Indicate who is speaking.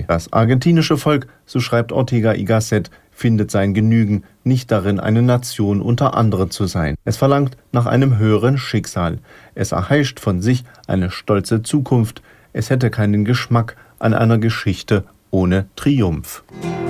Speaker 1: Das argentinische Volk, so schreibt Ortega y Gasset, findet sein Genügen nicht darin, eine Nation unter anderen zu sein. Es verlangt nach einem höheren Schicksal. Es erheischt von sich eine stolze Zukunft. Es hätte keinen Geschmack an einer Geschichte ohne Triumph.